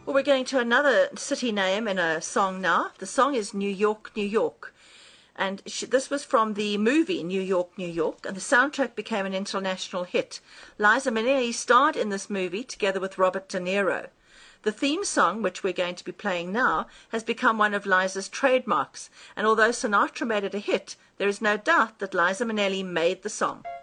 Well, we're going to another city name in a song now. The song is New York, New York. And this was from the movie New York, New York, and the soundtrack became an international hit. Liza Minnelli starred in this movie together with Robert De Niro. The theme song, which we're going to be playing now, has become one of Liza's trademarks, and although Sinatra made it a hit, there is no doubt that Liza Minnelli made the song.